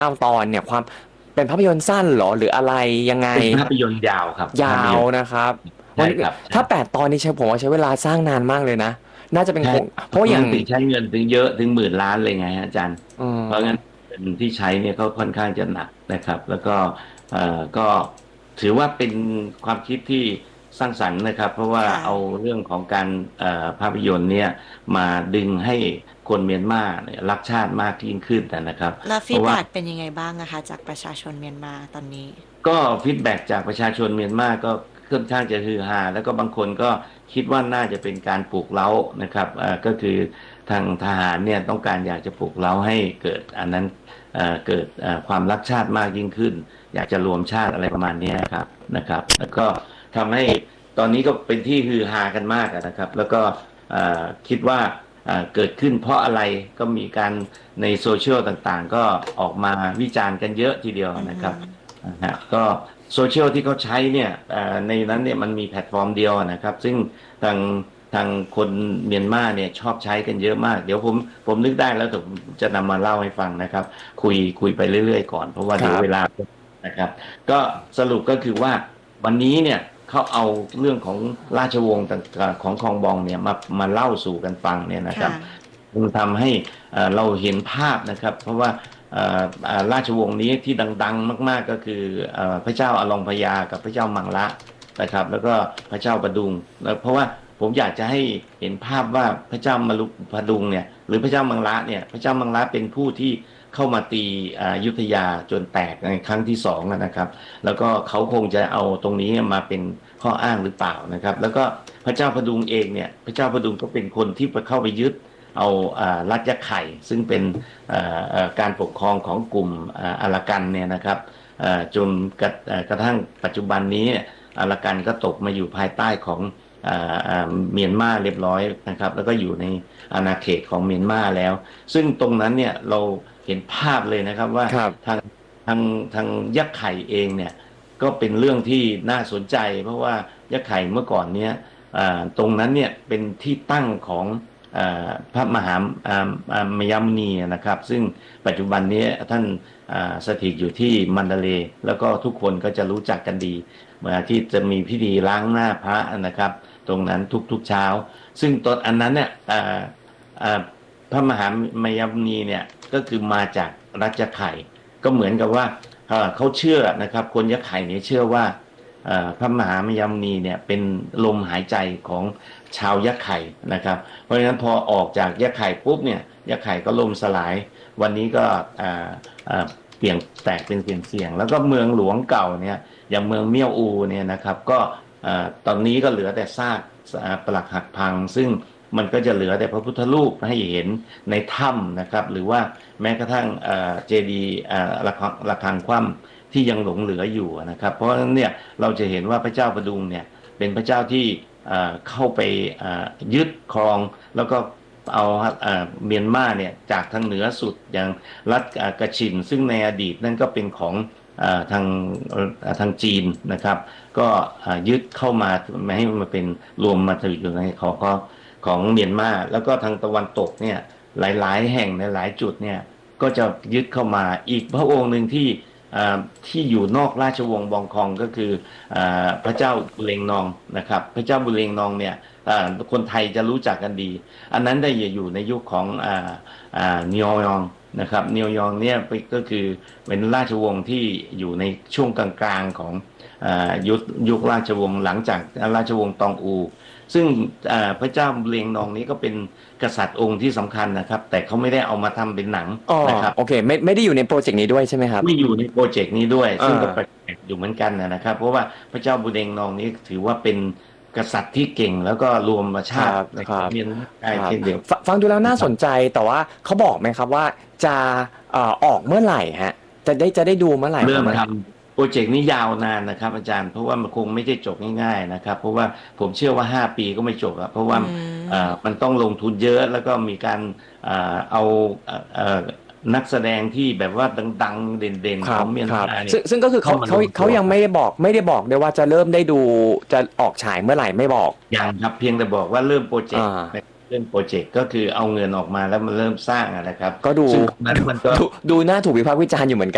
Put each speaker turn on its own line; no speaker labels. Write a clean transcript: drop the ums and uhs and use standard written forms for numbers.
9 ตอนเนี่ยความเป็นภาพยนตร์สั้นเหรอหรืออะไรยังไง
เป็นภาพยนตร์ยาวครับ
ยาว
ภาพยนตร์
นะครับวันนี้
ใช่ครับ
ถ้า
ใช่
8 ตอนนี้ผมว่าใช้เวลาสร้างนานมากเลยนะน่าจะเป็น
ใช่
โครงเพราะว่าอย่าง
เพราะงั้นถึงใช้เงินถึงเยอะถึง10,000,000เลยไงฮะอาจารย์
อื
เพราะงั้น
ม
เงินที่ใช้เนี่ยก็ค่อนข้างจะหนักนะครับแล้วก็ก็ถือว่าเป็นความคิดที่สร้างสรรค์นะครับเพราะว่า
ค่ะ
เอาเรื่องของการภาพยนตร์เนี่ยมาดึงให้คนเมียนมาเนี่ยรักชาติมากยิ่งขึ้นนะครับ
แล้วฟี
เพราะว่า
ดแบ็กเป็นยังไงบ้างอะคะจากประชาชนเมียนมาตอนนี้
ก็ฟีดแบ็กจากประชาชนเมียนมาก็ค่อนข้างจะฮือฮาแล้วก็บางคนก็คิดว่าน่าจะเป็นการปลุกเร้านะครับก็คือทางทหารเนี่ยต้องการอยากจะปลุกเร้าให้เกิดอันนั้นเกิดความรักชาติมากยิ่งขึ้นอยากจะรวมชาติอะไรประมาณนี้นะครับแล้วก็ทำให้ตอนนี้ก็เป็นที่ฮือฮากันมากนะครับแล้วก็คิดว่าเกิดขึ้นเพราะอะไรก็มีการในโซเชียลต่างๆก็ออกมาวิจารณ์กันเยอะทีเดียว
อื
นะครับ
ม
นะฮะก็โซเชียลที่เขาใช้เนี่ยในนั้นเนี่ยมันมีแพลตฟอร์มเดียวนะครับซึ่งทางทางคนเมียนมาเนี่ยชอบใช้กันเยอะมากเดี๋ยวผมนึกได้แล้วผมจะนำมาเล่าให้ฟังนะครับคุยไปเรื่อยๆก่อนเพราะว่า
ครับ
เดี๋ยวเวลานะครับก็สรุปก็คือว่าวันนี้เนี่ยเขาเอาเรื่องของราชวงศ์ต่างๆของคองบองเนี่ยมาเล่าสู่กันฟังเนี่ยนะครับ
ค่ะ
มันทำให้เราเห็นภาพนะครับเพราะว่า ราชวงศ์นี้ที่ดังๆมากๆก็คือพระเจ้าอลองพญากับพระเจ้ามังละนะครับแล้วก็พระเจ้าประดุงแล้วเพราะว่าผมอยากจะให้เห็นภาพว่าพระเจ้ามาลุประดุงเนี่ยหรือพระเจ้ามังละเนี่ยพระเจ้ามังละเป็นผู้ที่เข้ามาตีอยุธยาจนแตกในครั้งที่สองนะครับแล้วก็เขาคงจะเอาตรงนี้มาเป็นข้ออ้างหรือเปล่านะครับแล้วก็พระเจ้าประดุงเองเนี่ยพระเจ้าประดุงก็เป็นคนที่เข้าไปยึดเอารัฐยะไข่ซึ่งเป็นการปกครองของกลุ่มอารากันเนี่ยนะครับจนกระทั่งปัจจุบันนี้อารากันก็ตกมาอยู่ภายใต้ของเมียนมาเรียบร้อยนะครับแล้วก็อยู่ในอาณาเขตของเมียนมาแล้วซึ่งตรงนั้นเนี่ยเราเห็นภาพเลยนะครับว่า
ครับ
ทางทางทางยักษ์ไข่เองเนี่ยก็เป็นเรื่องที่น่าสนใจเพราะว่ายักษ์ไข่เมื่อก่อนเนี้ยตรงนั้นเนี่ยเป็นที่ตั้งของพระมหามยามนีนะครับซึ่งปัจจุบันนี้ท่านสถิตอยู่ที่มันดาเลย์แล้วก็ทุกคนก็จะรู้จักกันดีเมื่อที่จะมีพิธีล้างหน้าพระนะครับตรงนั้นทุกๆเช้าซึ่งตอนอันนั้นเนี่ยพระมหามยามนีเนี่ยก็คือมาจากรัชไข่ก็เหมือนกับว่าเขาเชื่อนะครับคนยักษ์ไข่เนี่ยเชื่อว่าพระมหามยามนีเนี่ยเป็นลมหายใจของชาวยักษ์ไข่นะครับเพราะฉะนั้นพอออกจากยักษ์ไข่ปุ๊บเนี่ยยักษ์ไข่ก็ล่มสลายวันนี้ก็เปลี่ยนแตกเป็นเสียงแล้วก็เมืองหลวงเก่าเนี่ยอย่างเมืองเมี่ยวอูเนี่ยนะครับก็ตอนนี้ก็เหลือแต่ซากปรักหักพังซึ่งมันก็จะเหลือแต่พระพุทธรูปให้เห็นในถ้ำนะครับหรือว่าแม้กระทั่งเจดีย์ระฆังคว่ำที่ยังหลงเหลืออยู่นะครับเพราะฉะนั้นเนี่ยเราจะเห็นว่าพระเจ้าประดุงเนี่ยเป็นพระเจ้าที่เข้าไปยึดครองแล้วก็เอาเมียนมาเนี่ยจากทางเหนือสุดอย่างรัฐกะชินซึ่งในอดีตนั่นก็เป็นของทางทางจีนนะครับก็ยึดเข้ามาไม่ให้มันเป็นรวมมาถืออยู่ในของเมียนมาแล้วก็ทางตะวันตกเนี่ยหลายๆแห่งในหลายจุดเนี่ยก็จะยึดเข้ามาอีกพระองค์หนึ่งที่อยู่นอกราชวงศ์บองคองก็คือพระเจ้าบุเรงนองนะครับพระเจ้าบุเรงนองเนี่ยคนไทยจะรู้จักกันดีอันนั้นได้อยู่ในยุคของเนียวยองนะครับเนียวยองเนี่ยก็คือเป็นราชวงศ์ที่อยู่ในช่วงกลางๆของยุคราชวงศ์หลังจากราชวงศ์ตองอูซึ่งพระเจ้าบุเรงนองนี้ก็เป็นกษัตริย์องค์ที่สำคัญนะครับแต่เขาไม่ได้เอามาทำเป็นหนัง
อ๋อ
นะครับ
โอเคไม่ได้อยู่ในโปรเจกต์นี้ด้วยใช่ไหมครับ
ไม่อยู่ในโปรเจกต์นี้ด้วย
อ่
ซึ่งก็แปล
า
กอยู่เหมือนกันนะครับเพราะว่าพระเจ้าบุเรงนองนี้ถือว่าเป็นกษัตริย์ที่เก่งแล้วก็รวม
ค
ชา
รับ
ติใน
ครับ
เมียนมาได้
ครับ
เช่นเดียว
ฟังดูแล้วน่า
นะครับ
สนใจแต่ว่าเขาบอกไหมครับว่าจะออกเมื่อไหร่ฮะจะได้ดูเมื่อไหร่ครับ
เริ่มทำโปรเจกต์นี้ยาวนานนะครับอาจารย์เพราะว่ามันคงไม่ได้จบง่ายๆนะครับเพราะว่าผมเชื่อว่า5 ปีก็ไม่จบอะเพราะ
อื
ว่า
ม
มันต้องลงทุนเยอะแล้วก็มีการเอานักแสดงที่แบบว่าดังๆเด่นๆ
ครับ
ของเมียน
ครับ
มาเนี่ย
ซึ่งก็คือ
เข้ามารวม
เขา
ตัวกัน
ยังไม่ได้บอกด้วยว่าจะเริ่มได้ดูจะออกฉายเมื่อไหร่ไม่บอก
ยังครับเพียงแต่บอกว่าเริ่มโปรเจก
อ่า
ต์เริ่มโปรเจกต์ก็คือเอาเงินออกมาแล้วมันเริ่มสร้างนะครับ
ก็ดู
ซึ่งตรงนั้นมันก็
ดูน่าถูกวิพากษ์วิจารณ์อยู่เหมือนกัน